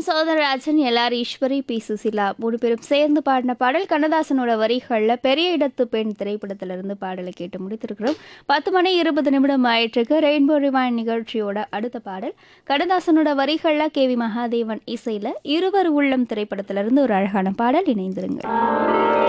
Soundararajan, LR Eswari, B Susheela 3 பேரும் சேர்ந்து பாடின பாடல் கண்ணதாசனோட வரிகள்ல பெரிய இடத்து பெண் திரைப்படத்திலிருந்து பாடலை கேட்டு முடித்திருக்கிறோம். 10:20 ஆயிட்டிருக்கு. ரெயின்போ ரிவைண்ட் நிகழ்ச்சியோட அடுத்த பாடல் கண்ணதாசனோட வரிகள்ல கேவி மகாதேவன் இசையில இருவர் உள்ளம் திரைப்படத்திலிருந்து ஒரு அழகான பாடல். இணைந்திருங்க.